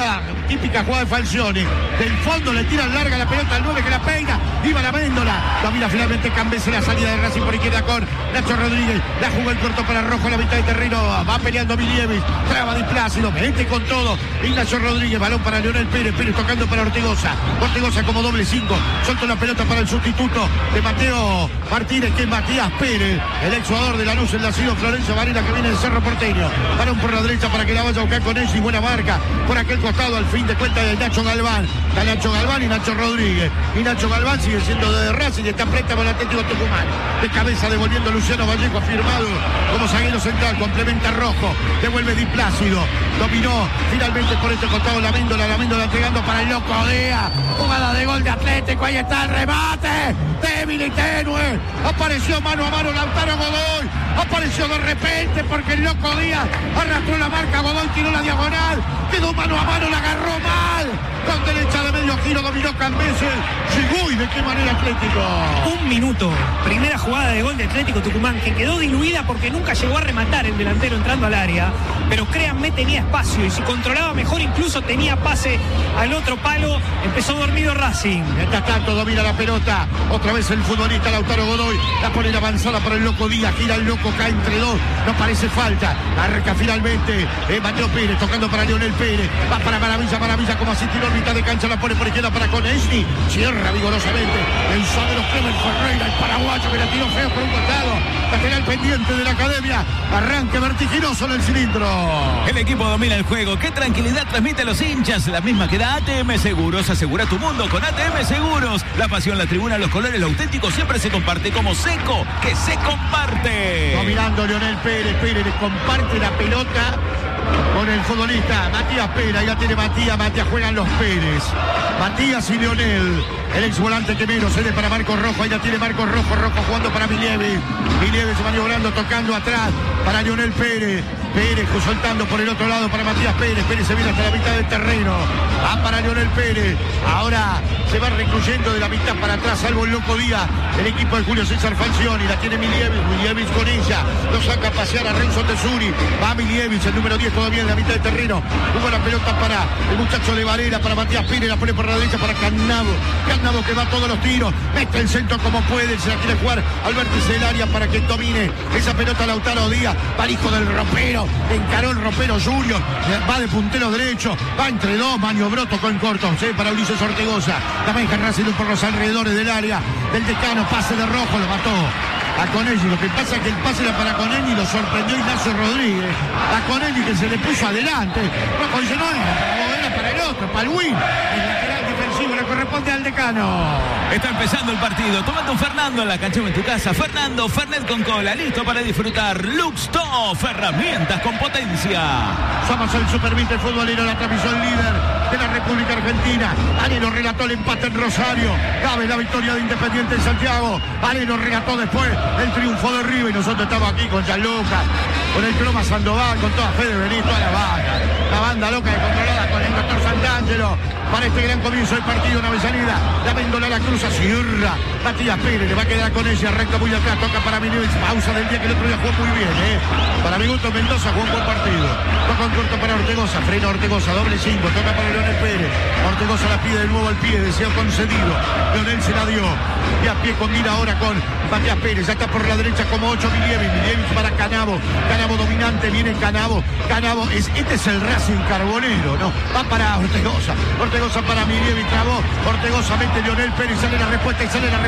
Godoy, típica jugada de Falcioni. Del fondo le tiran larga la pelota al 9 que la peina. Iba la Méndola. Domina finalmente Cambese la salida de Racing por izquierda con Nacho Rodríguez. La jugó el corto para Rojo a la mitad de terreno. Va peleando Milievic. Traba Di Plácido. Mete con todo. Ignacio Rodríguez. Balón para Leonel Pérez. Pérez tocando para Ortegoza. Ortegoza como doble 5. Soltó la pelota para el sustituto de Mateo Martínez, que es Matías Pérez, el exjugador de Lanús, el nacido Florencio Varela, que viene del Cerro Porteño. Balón por la derecha para que la vaya a buscar con él y buena marca por aquel costado, al fin de cuentas, de Nacho Galván. Está Nacho Galván y Nacho Rodríguez. Y Nacho Galván sigue siendo de Racing y está préstamo al Atlético Tucumán. De cabeza devolviendo Luciano Vallejo, afirmado como zaguero central. Complementa Rojo. Devuelve Di Plácido. Dominó finalmente por este costado la Méndola entregando para el Loco Díaz. Jugada de gol de Atlético. Ahí está el remate. Débil y tenue. Apareció mano a mano Lautaro Godoy. Apareció de repente porque el Loco Díaz arrastró la marca. Godoy tiró la diagonal. Quedó mano a mano, la agarró mal. Con derecha de medio giro dominó Cambese. Llegó y de qué manera Atlético. Un minuto. Primera jugada de gol de Atlético Tucumán, que quedó diluida porque nunca llegó a rematar el delantero entrando al área. Pero créanme, tenía espacio. Y si controlaba mejor, incluso tenía pase al otro palo. Empezó dormido Racing. Mientras tanto domina la pelota. Otra vez el futbolista Lautaro Godoy. La pone en avanzada para el Loco Díaz. Gira el Loco, cae entre dos. No parece falta. Arca finalmente Mateo Pérez tocando para Leonel Pérez. Va para Maravilla como así tiró en mitad de cancha. La pone por izquierda para Konechny. Cierra vigorosamente el zaguero Clemen Ferreira, el paraguayo, que la tiró feo por un costado. Lateral pendiente de la academia. Arranque vertiginoso en el cilindro. El equipo domina el juego. Qué tranquilidad transmite a los hinchas. La misma que da ATM Seguros. Asegura tu mundo con ATM Seguros. La pasión, la tribuna, los colores, lo auténtico siempre se comparte como Seco, que se comparte. Dominando Leonel Pérez. Pérez le comparte la pelota con el futbolista Matías Pérez. Ya tiene Matías juegan los Pérez. Matías y Leonel. El ex volante que menos cede para Marcos Rojo. Ahí ya tiene Marcos Rojo jugando para Milievic. Milievic se maniobrando, tocando atrás para Leonel Pérez. Pérez soltando por el otro lado para Matías Pérez. Pérez se viene hasta la mitad del terreno. Va para Leonel Pérez. Ahora se va recluyendo de la mitad para atrás, salvo el Loco Díaz. El equipo de Julio César Falcioni. La tiene Milievic. Milievic con ella. Lo saca a pasear a Renzo Tesuri. Va Milievic, el número 10 todavía en la mitad del terreno. Jugó la pelota para el muchacho de Varela, para Matías Pérez. La pone por la derecha para Cannavo. Cannavo que va a todos los tiros. Mete el centro como puede. Se la quiere jugar al vértice del área para que domine esa pelota Lautaro Díaz. Va el hijo del ropero. Encaró el ropero Junior. Va de puntero derecho. Va entre dos. Maniobró, tocó en corto. Para Ulises Ortegoza. La maneja Racing por los alrededores del área del Decano. Pase de Rojo. Lo mató a Konechny. Lo que pasa es que el pase era para Konechny y lo sorprendió Ignacio Rodríguez. A Konechny, que se le puso adelante. Rojo dice, no era para el otro, para el win. El lateral defensivo le corresponde al Decano. Está empezando el partido. Tomando un Fernando en la cancha o en tu casa. Fernando, Fernet con cola, listo para disfrutar. Luxtoff, herramientas con potencia. Somos el Supervite futbolero, la transmisión líder de la República Argentina. Areno relató el empate en Rosario. Cabe la victoria de Independiente en Santiago. Areno relató después el triunfo de River. Y nosotros estamos aquí con Gianluca, con el Croma Sandoval, con toda Fede Benito, toda la banda. La banda loca y controlada con el doctor Santangelo. Para este gran comienzo del partido, una salida. La Méndola, la cruza, cierra. Matías Pérez le va a quedar con ella. Arranca muy atrás, toca para Milievic. Pausa del día que el otro día jugó muy bien. Para mi gusto, Mendoza jugó un buen partido. Toca un corto para Ortegoza. Frena Ortegoza, doble 5. Toca para Leonel Pérez. Ortegoza la pide de nuevo al pie. Deseo concedido. Leonel se la dio. Y a pie combina ahora con Matías Pérez. Ya está por la derecha como 8 Milievic. Milievic para Cannavo. Cannavo dominante. Viene Cannavo. Cannavo este es el Racing Carbonero, ¿no? Va para Ortegoza. Ortegoza para Milievic. Trabó. Ortegoza mete Leonel Pérez. Sale la respuesta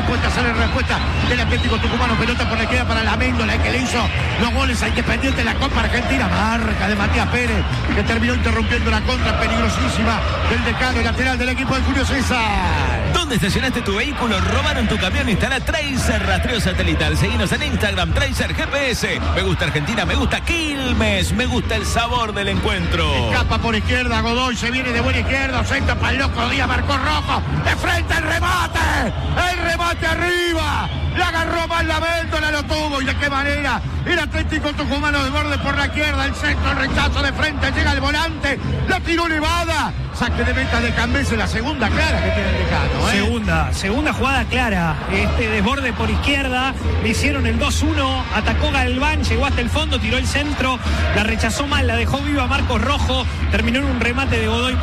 del Atlético Tucumano. Pelota por la izquierda para la Méndola, que le hizo los goles a Independiente en la Copa Argentina. Marca de Matías Pérez, que terminó interrumpiendo la contra peligrosísima del Decano, lateral del equipo de Julio César. ¿Dónde estacionaste tu vehículo? ¿Robaron tu camión? Instala Tracer Rastreo Satelital. Seguinos en Instagram, Tracer GPS. Me gusta Argentina, me gusta Quilmes, me gusta el sabor del encuentro. Escapa por izquierda, Godoy se viene de buena izquierda. Centro para el Loco Díaz, marcó Rojo. De frente el remate. El remate arriba. La agarró mal la Méndola, lo tuvo. ¿Y de qué manera? El Atlético Tucumano de borde por la izquierda. El centro, el rechazo de frente. Llega el volante. La tiró elevada. Saque de meta de Cambese, la segunda clara que tiene el Decano. Segunda jugada clara. Desborde por izquierda. Le hicieron el 2-1. Atacó Galván, llegó hasta el fondo, tiró el centro. La rechazó mal, la dejó viva Marcos Rojo. Terminó en un remate de Godoy.